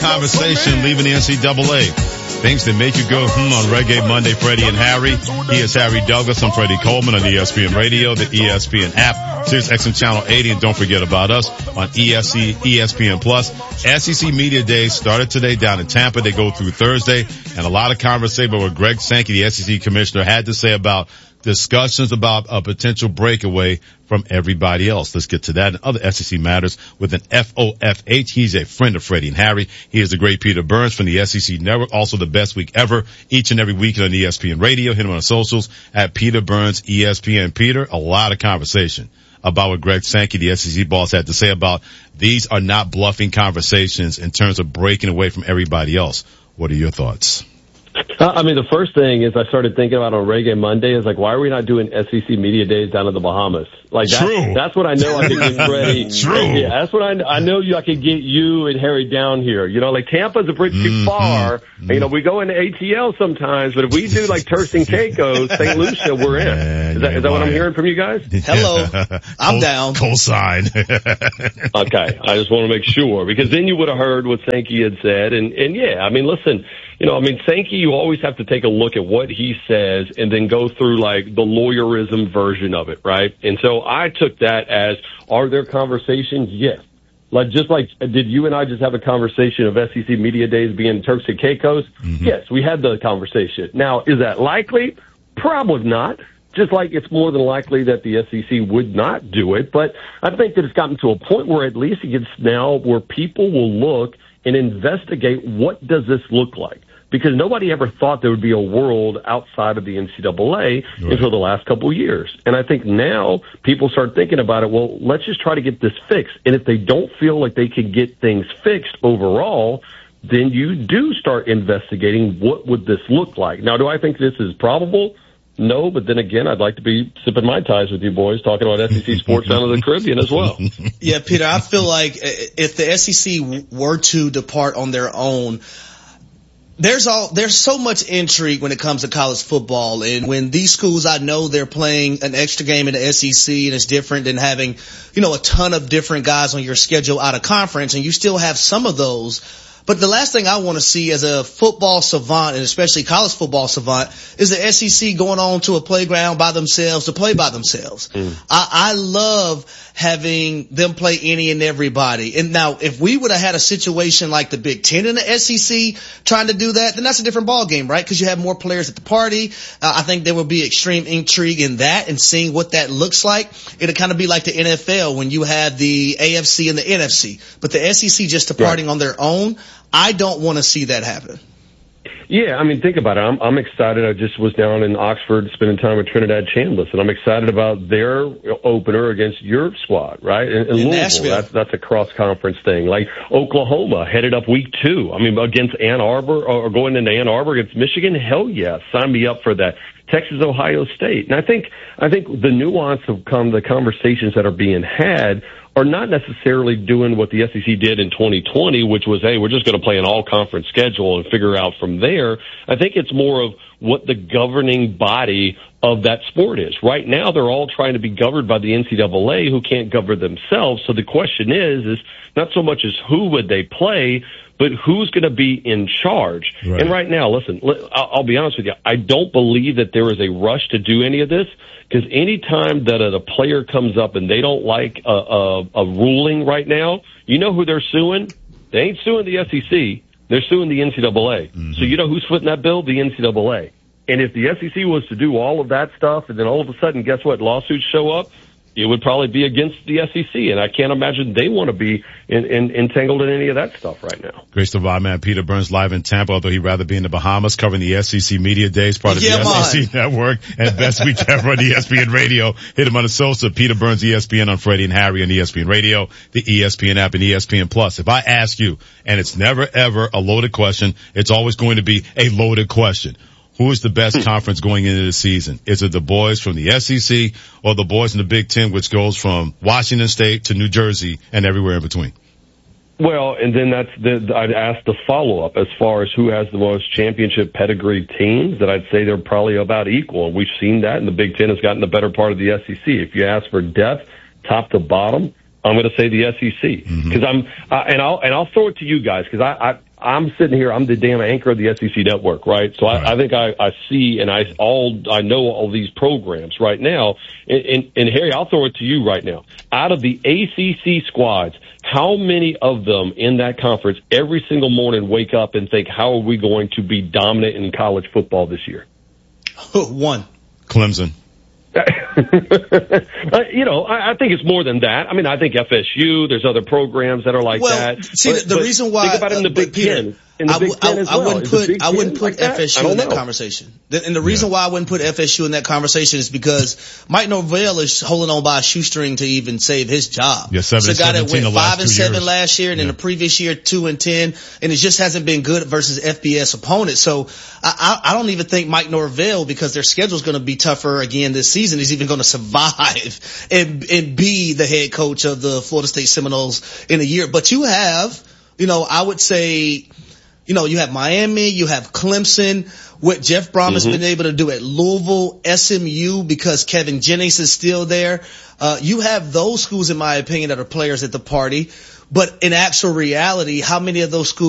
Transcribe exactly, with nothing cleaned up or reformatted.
Conversation leaving the N C double A. Things that make you go, hmm, on Reggae Monday, Freddie and Harry. He is Harry Douglas. I'm Freddie Coleman on E S P N Radio, the E S P N app, Sirius X M Channel eighty, and don't forget about us on E S C, E S P N Plus. S E C Media Days started today down in Tampa. They go through Thursday, and a lot of conversation about what Greg Sankey, the S E C commissioner, had to say about discussions about a potential breakaway from everybody else. Let's get to that and other S E C matters with an F O F H. He's a friend of Freddie and Harry. He is the great Peter Burns from the S E C Network, also the best week ever, each and every week on E S P N Radio. Hit him on the socials at Peter Burns, E S P N. Peter, a lot of conversation about what Greg Sankey, the S E C boss, had to say about these are not bluffing conversations in terms of breaking away from everybody else. What are your thoughts? I mean, the first thing is I started thinking about on Reggae Monday is like, why are we not doing S E C Media Days down in the Bahamas? Like that, True. That's what I know I could get ready. True. Yeah, that's what I, I know you, I could get you and Harry down here. You know, like Tampa's a bit too Mm-hmm. far. Mm-hmm. You know, we go into A T L sometimes, but if we do like Turks and Caicos, Saint Lucia, we're in. Man, is that, is that what I'm hearing from you guys? Hello. I'm Co- down. Cosign. Okay. I just want to make sure because then you would have heard what Sankey had said. And, and yeah, I mean, listen, you know, I mean, Sankey, you always have to take a look at what he says and then go through like the lawyerism version of it, right? And so I took that as, are there conversations? Yes. Like, just like, did you and I just have a conversation of S E C Media Days being Turks and Caicos? Mm-hmm. Yes, we had the conversation. Now, is that likely? Probably not. Just like it's more than likely that the S E C would not do it. But I think that it's gotten to a point where at least it gets now where people will look and investigate what does this look like. Because nobody ever thought there would be a world outside of the N C double A right. until the last couple of years. And I think now people start thinking about it, well, let's just try to get this fixed. And if they don't feel like they can get things fixed overall, then you do start investigating what would this look like. Now, do I think this is probable? No, but then again, I'd like to be sipping Mai Tais with you boys, talking about S E C sports down in the Caribbean as well. Yeah, Peter, I feel like if the S E C were to depart on their own, There's all, there's so much intrigue when it comes to college football. And when these schools, I know they're playing an extra game in the S E C and it's different than having, you know, a ton of different guys on your schedule out of conference, and you still have some of those. But the last thing I want to see as a football savant, and especially college football savant, is the S E C going on to a playground by themselves to play by themselves. Mm. I, I love having them play any and everybody. And now, if we would have had a situation like the Big Ten and the S E C trying to do that, then that's a different ball game, right? Because you have more players at the party. Uh, I think there would be extreme intrigue in that and seeing what that looks like. It'd kind of be like the N F L when you have the A F C and the N F C. But the S E C just departing right. on their own, I don't want to see that happen. Yeah, I mean, think about it. I'm, I'm excited. I just was down in Oxford spending time with Trinidad Chambliss, and I'm excited about their opener against your squad, right? In, in, in Louisville, Nashville. that's that's a cross-conference thing. Like Oklahoma headed up week two. I mean, against Ann Arbor or going into Ann Arbor against Michigan. Hell yeah, sign me up for that. Texas, Ohio State, and I think I think the nuance of come the conversations that are being had are not necessarily doing what the S E C did in twenty twenty, which was, hey, we're just going to play an all-conference schedule and figure out from there. I think it's more of what the governing body of that sport is. Right now, they're all trying to be governed by the N C double A, who can't govern themselves. So the question is, is not so much as who would they play, but who's going to be in charge? Right. And right now, listen, I'll be honest with you, I don't believe that there is a rush to do any of this. Because any time that a player comes up and they don't like a, a, a ruling right now, you know who they're suing? They ain't suing the S E C. They're suing the N C double A. Mm-hmm. So you know who's footing that bill? The N C double A. And if the S E C was to do all of that stuff, and then all of a sudden, guess what? Lawsuits show up. It would probably be against the S E C, and I can't imagine they want to be in, in, entangled in any of that stuff right now. Great stuff, our man Peter Burns live in Tampa, although he'd rather be in the Bahamas covering the S E C Media Days, part of yeah, the man. S E C Network, and Best Week Ever on E S P N Radio. Hit him on the social, Peter Burns, E S P N on Freddie and Harry on E S P N Radio, the E S P N app, and E S P N Plus. If I ask you, and it's never ever a loaded question, it's always going to be a loaded question. Who is the best conference going into the season? Is it the boys from the S E C or the boys in the Big Ten, which goes from Washington State to New Jersey and everywhere in between? Well, and then that's the, I'd ask the follow-up as far as who has the most championship pedigree teams, that I'd say they're probably about equal. And we've seen that, and the Big Ten has gotten the better part of the S E C. If you ask for depth, top to bottom, I'm going to say the S E C because mm-hmm. I'm, uh, and I'll and I'll throw it to you guys because I, I I'm sitting here. I'm the damn anchor of the S E C network, right? So right. I, I think I, I see and I all I know all these programs right now. And, and, and Harry, I'll throw it to you right now. Out of the A C C squads, how many of them in that conference every single morning wake up and think, how are we going to be dominant in college football this year? One. Clemson. you know, I, I think it's more than that. I mean, I think F S U, there's other programs that are like well, that. See, but, the but reason why, think about it in the uh, Big Ten. In the I, Big Ten I, as I well. wouldn't put, I wouldn't put like F S U in that know. conversation. And the reason yeah. why I wouldn't put F S U in that conversation is because Mike Norvell is holding on by a shoestring to even save his job. Yeah, seven, it's a guy that went five and seven years. last year, and yeah. in the previous year two and ten, and it just hasn't been good versus F B S opponents. So I, I, I don't even think Mike Norvell, because their schedule is going to be tougher again this season, is even going to survive and and be the head coach of the Florida State Seminoles in a year. But you have, you know, I would say. You know, you have Miami, you have Clemson, what Jeff Brom has mm-hmm. been able to do at Louisville, S M U, because Kevin Jennings is still there. Uh, you have those schools, in my opinion, that are players at the party. But in actual reality, how many of those schools